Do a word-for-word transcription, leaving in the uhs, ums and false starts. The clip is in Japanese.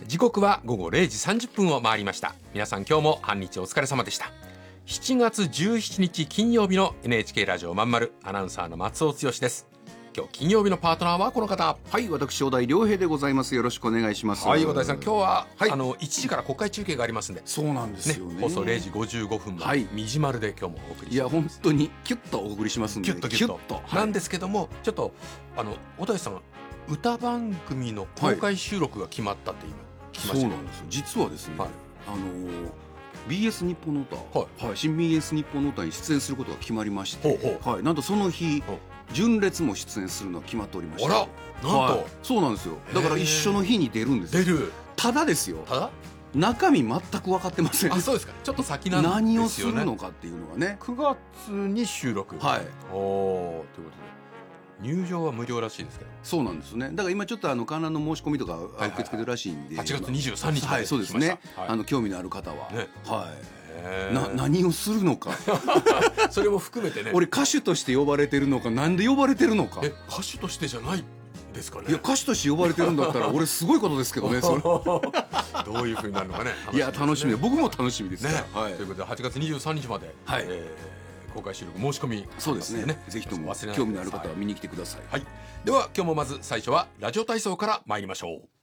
時刻は午後れいじさんじゅっぷんを回りました。皆さん今日も半日お疲れ様でした。しちがつじゅうしちにち金曜日の エヌエイチケー ラジオまんまる、アナウンサーの松尾剛です。今日金曜日のパートナーはこの方。 はい、私小田井良平でございます。よろしくお願いします。 はい、小田井さん、今日は、 はい、 あのいちじから国会中継がありますんで。 そうなんですよ ね, ね、放送れいじごじゅうごふんまで、はい、みじまるで今日もお送りします。 いや本当にキュッとお送りしますんで、 キュッとキュッと、はい、なんですけども、ちょっとあの小田井さんが歌番組の公開収録が決まったって今、はい、聞きましたね。 そうなんですよ。実はですね、はい、あのービーエス 日本の歌、 はいはい、新 ビーエス 日本の歌に出演することが決まりまして、ほうほう、はい、なんとその日純烈も出演するのが決まっておりまして、 あら、なんと、はい、 そうなんですよ。だから一緒の日に出るんですよ。 出る。ただですよ、ただ中身全く分かってません。 あ、そうですか。ちょっと先なんですよね。 何をするのかっていうのがね、 くがつに収録、 はい、 おー、ということで入場は無料らしいですけど。 そうなんですね。だから今ちょっとあの観覧の申し込みとか受け付けてるらしいんで、 はちがつにじゅうさんにちまで、 はい、そうですね、 はい、 あの興味のある方は、 ね、 はい、な何をするのかそれも含めてね、 俺歌手として呼ばれてるのか、なんで呼ばれてるのか。 え、歌手としてじゃないですかね。 いや、歌手として呼ばれてるんだったら俺すごいことですけどねそれどういう風になるのかね。 いや楽しみで、僕も楽しみですね、はい、 ということではちがつにじゅうさんにちまで、はい、えー、公開収録申し込み、 そうですね、ぜひとも興味のある方は見に来てください。はい、 では今日もまず最初はラジオ体操から参りましょう。